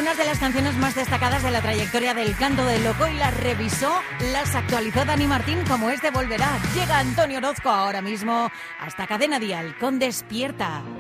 algunas de las canciones más destacadas de la trayectoria del canto del loco y las revisó, las actualizó Dani Martín como este Volverá. Llega Antonio Orozco ahora mismo hasta Cadena Dial con Despierta.